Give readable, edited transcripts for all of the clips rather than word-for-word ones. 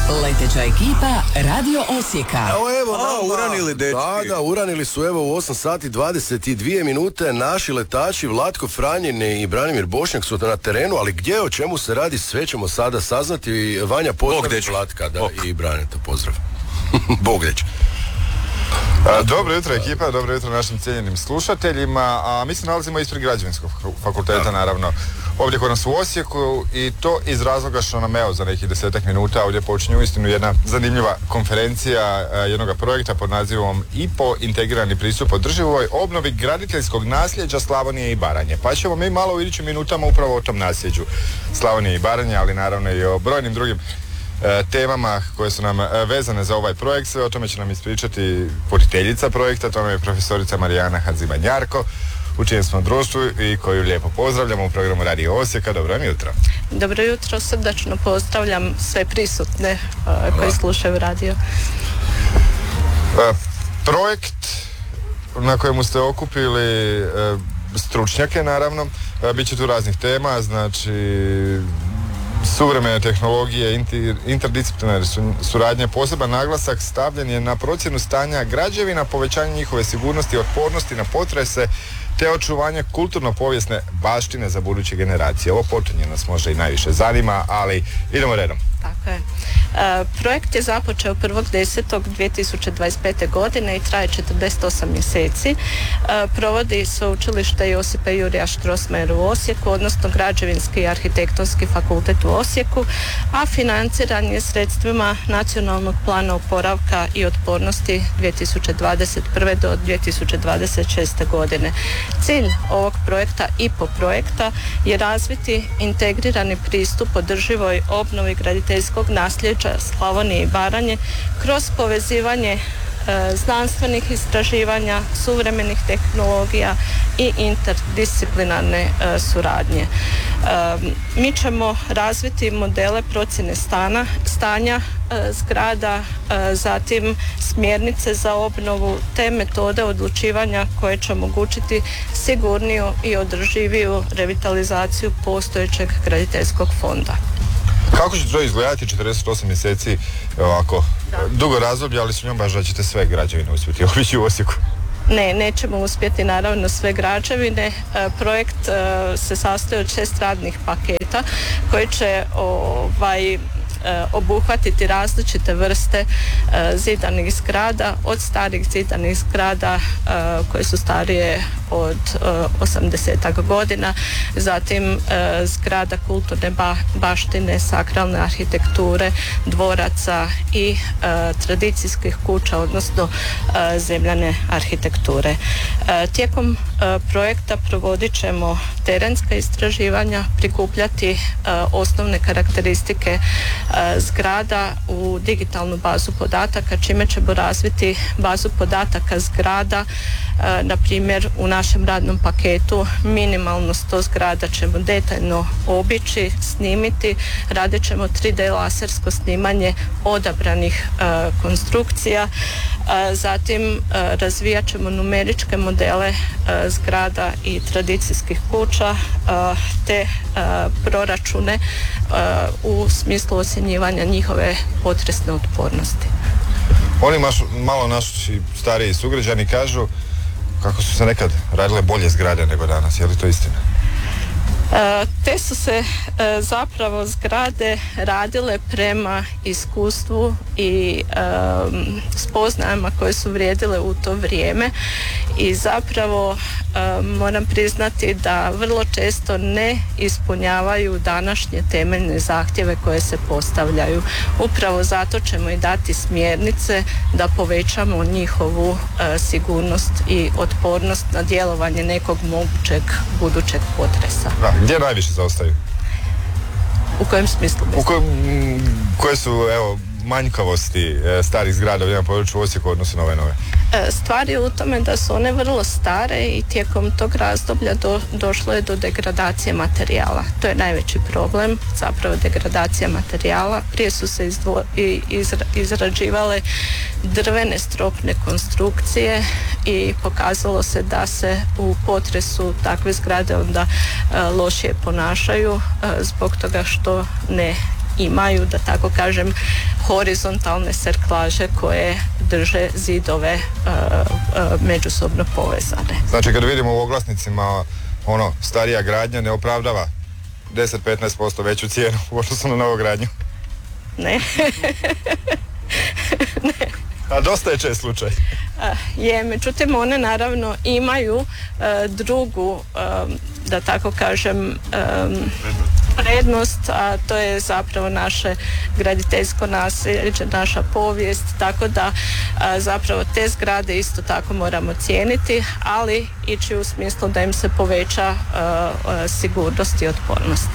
Leteća ekipa Radio Osijeka. Uranili dečki. Da, uranili su evo u 8 sati 22 minute. Naši letači Vlatko Franjin i Branimir Bošnjak su na terenu, ali gdje, o čemu se radi, sve ćemo sada saznati. Vanja, pozdrav Vlatka, da, i Braneta, pozdrav. Bog dečki. Dobro jutro ekipa, dobro jutro našim cijenjenim slušateljima, a mi se nalazimo ispred Građevinskog fakulteta, naravno, ovdje kod nas u Osijeku, i to iz razloga što nam evo za nekih 10 minuta ovdje počinje uistinu jedna zanimljiva konferencija jednog projekta pod nazivom IPO, integrirani pristup održivoj obnovi graditeljskog nasljeđa Slavonije i Baranje. Pa ćemo mi malo u idućim minutama upravo o tom nasljeđu Slavonije i Baranje, ali naravno i o brojnim drugim temama koje su nam vezane za ovaj projekt. Sve o tome će nam ispričati voditeljica projekta, to je profesorica Marijana Hanzimanjarko, u čijem smo društvu i koju lijepo pozdravljamo u programu Radio Osijeka. Dobro jutro. Dobro jutro, srdačno pozdravljam sve prisutne koji slušaju radio. Projekt na kojemu ste okupili stručnjake, naravno, bit će tu raznih tema, znači suvremene tehnologije, interdisciplinarne suradnje. Poseban naglasak stavljen je na procjenu stanja građevina, povećanje njihove sigurnosti i otpornosti na potrese, te očuvanje kulturno-povijesne baštine za buduće generacije. Ovo potonje nas možda i najviše zanima, ali idemo redom. Tako je. Projekt je započeo 1.10.2025. godine i traje 48 mjeseci. Provodi Sveučilište Josipa Jurja Strossmayera u Osijeku, odnosno Građevinski i arhitektonski fakultet u Osijeku, a financiran je sredstvima Nacionalnog plana oporavka i otpornosti 2021. do 2026. godine. Cilj ovog projekta, IPO projekta, je razviti integrirani pristup održivoj obnovi graditeljskog nasljeđa Slavonije i Baranje kroz povezivanje znanstvenih istraživanja, suvremenih tehnologija i interdisciplinarne suradnje. Mi ćemo razviti modele procjene stanja zgrada, zatim smjernice za obnovu te metode odlučivanja koje će omogućiti sigurniju i održiviju revitalizaciju postojećeg graditeljskog fonda. Kako će to izgledati 48 mjeseci, ovako dugo razdoblje, ali s njom baš da ćete sve građevine uspjeti obići u Osijeku? Ne, nećemo uspjeti naravno sve građevine. Projekt se sastoji od 6 radnih paketa koji će obuhvatiti različite vrste zidanih zgrada, od starih zidanih zgrada koje su starije od 80-ak godina, zatim zgrada kulturne baštine, sakralne arhitekture, dvoraca i tradicijskih kuća, odnosno zemljane arhitekture. Tijekom projekta provodit ćemo terenska istraživanja, prikupljati osnovne karakteristike zgrada u digitalnu bazu podataka, čime ćemo razviti bazu podataka zgrada. Na primjer, u našem radnom paketu minimalno 100 zgrada ćemo detaljno obići, snimiti, radit ćemo 3D lasersko snimanje odabranih konstrukcija, zatim razvijat ćemo numeričke modele zgrada i tradicijskih kuća, te proračune u smislu ocjenjivanja njihove potresne otpornosti. Oni malo naši stariji sugrađani kažu kako su se nekad radile bolje zgrade nego danas, je li to istina? Te su se zapravo zgrade radile prema iskustvu i spoznajama koje su vrijedile u to vrijeme i zapravo moram priznati da vrlo često ne ispunjavaju današnje temeljne zahtjeve koje se postavljaju. Upravo zato ćemo i dati smjernice da povećamo njihovu sigurnost i otpornost na djelovanje nekog mogućeg budućeg potresa. Gdje najviše zaostaju? U kojem smislu? Koje su, evo, manjkavosti starih zgrada u jednom području Osijeku odnosno na ove nove? Stvar je u tome da su one vrlo stare i tijekom tog razdoblja došlo je do degradacije materijala. To je najveći problem, zapravo degradacija materijala. Prije su se izrađivale drvene stropne konstrukcije i pokazalo se da se u potresu takve zgrade onda lošije ponašaju zbog toga što ne imaju, da tako kažem, horizontalne serklaže koje drže zidove međusobno povezane. Znači kad vidimo u oglasnicima starija gradnja ne opravdava 10-15% veću cijenu u odnosu na novogradnju? Ne. Ne. A dosta je čest slučaj. Međutim one naravno imaju drugu, da tako kažem, prednost, a to je zapravo naše graditeljsko nasljeđe, naša povijest, tako da zapravo te zgrade isto tako moramo cijeniti, ali ići u smislu da im se poveća sigurnost i otpornost.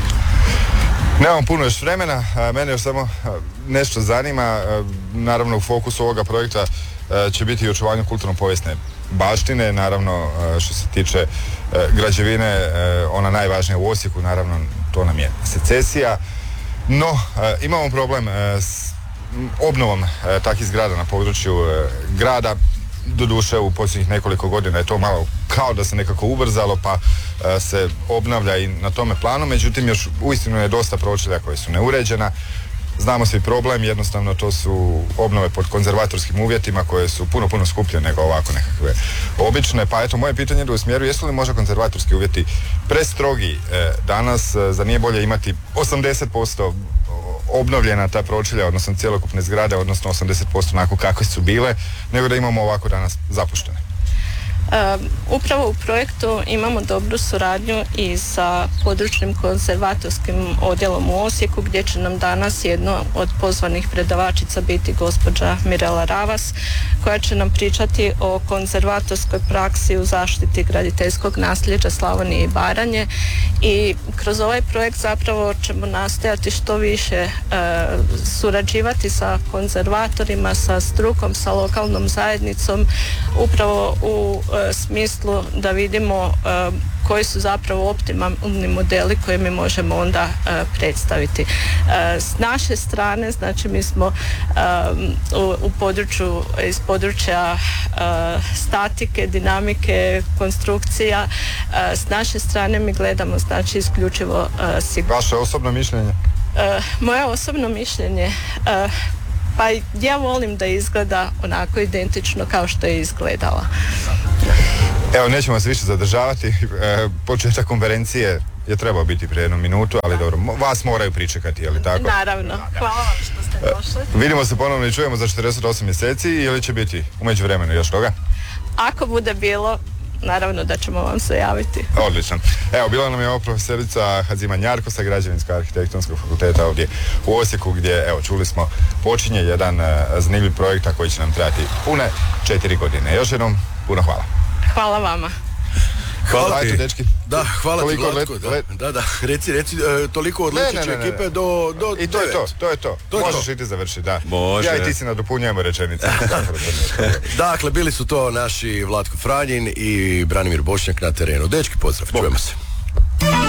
Nemam puno još vremena, mene još samo nešto zanima, naravno u fokusu ovoga projekta će biti i očuvanje kulturno-povijesne baštine, naravno što se tiče građevine, ona najvažnija u Osijeku, naravno to nam je secesija, no imamo problem s obnovom takvih zgrada na području grada. Doduše u posljednjih nekoliko godina je to malo kao da se nekako ubrzalo pa se obnavlja i na tome planu, međutim još uistinu je dosta pročelja koje su neuređena. Znamo svi problem, jednostavno to su obnove pod konzervatorskim uvjetima koje su puno skuplje nego ovako nekakve obične, pa eto moje pitanje ide u smjeru jesu li možda konzervatorski uvjeti prestrogi danas, zar nije bolje imati 80% obnovljena ta pročelja, odnosno cjelokupne zgrade, odnosno 80% onako kakve su bile, nego da imamo ovako danas zapuštene? Upravo u projektu imamo dobru suradnju i sa područnim konzervatorskim odjelom u Osijeku, gdje će nam danas jedno od pozvanih predavačica biti gospođa Mirela Ravas, koja će nam pričati o konzervatorskoj praksi u zaštiti graditeljskog nasljeđa Slavonije i Baranje, i kroz ovaj projekt zapravo ćemo nastojati što više surađivati sa konzervatorima, sa strukom, sa lokalnom zajednicom, upravo u smislu da vidimo koji su zapravo optimalni modeli koje mi možemo onda predstaviti. S naše strane, znači mi smo iz područja statike, dinamike, konstrukcija, s naše strane mi gledamo znači isključivo sigurno. Vaše osobno mišljenje? Moje osobno mišljenje, pa ja volim da izgleda onako identično kao što je izgledala. Evo, nećemo se više zadržavati. Početak konferencije je trebao biti prije 1 minutu, ali dobro, vas moraju pričekati, je li tako? Naravno. Hvala vam što ste došli. Vidimo se ponovno i čujemo za 48 mjeseci, ili će biti u međuvremenu još toga? Ako bude bilo, naravno da ćemo vam se javiti. Odlično. Evo, bila nam je ovo profesorica Hazima Njarko sa Građevinsko-arhitektonskog fakulteta ovdje u Osijeku, gdje, evo, čuli smo, počinje jedan zanimljiv projekt koji će nam trajati pune 4 godine. Još jednom, puno hvala. Hvala vama. Hvala ti, dečki. Da, hvala toliko ti, Vlatko. Da, reci, toliko od leteće ekipe do I to 9. je to. Možeš i ti završiti, da. Može. Ja i ti si nadopunjujemo rečenice. Dakle, bili su to naši Vlatko Franjin i Branimir Bošnjak na terenu. Dečki, pozdrav, čujemo se.